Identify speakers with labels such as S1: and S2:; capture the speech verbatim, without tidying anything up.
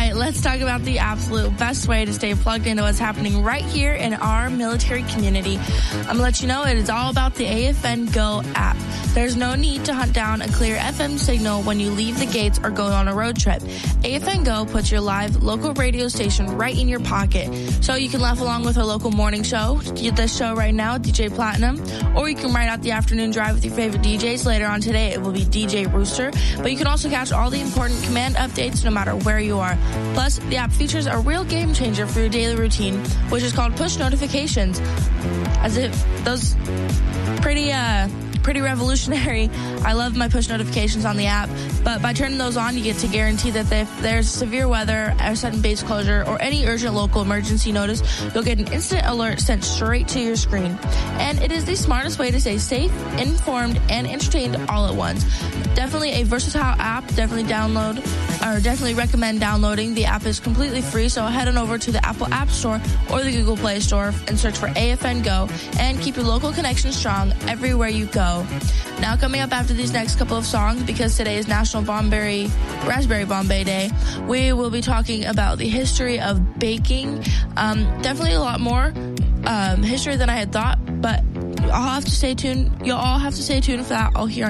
S1: right, let's talk about the absolute best way to stay plugged into what's happening right here in our military community. I'm going to let you know it is all about the A F N Go app. There's no need to hunt down a clear F M signal when you leave the gates or go on a road trip. A F N Go puts your live local radio station right in your pocket, so you can laugh along with our local morning show. Get this show right now, D J Platinum, or you can ride out the afternoon drive with your favorite D Js. Later on today, it will be D J Rooster, but you can also catch all the important command updates no matter where you are. Plus, the app features a real game changer for your daily routine, which is called push notifications. As if those pretty, uh, pretty revolutionary. I love my push notifications on the app, but by turning those on, you get to guarantee that if there's severe weather, a sudden base closure, or any urgent local emergency notice, you'll get an instant alert sent straight to your screen. And it is the smartest way to stay safe, informed, and entertained all at once. Definitely a versatile app. Definitely download, or definitely recommend downloading. The app is completely free, so head on over to the Apple App Store or the Google Play Store and search for A F N Go, and keep your local connection strong everywhere you go. Now, coming up after these next couple of songs, because today is National Bomberry, Raspberry Bombay Day, we will be talking about the history of baking. Um, definitely a lot more um, history than I had thought, but I'll have to stay tuned. You'll all have to stay tuned for that. I'll hear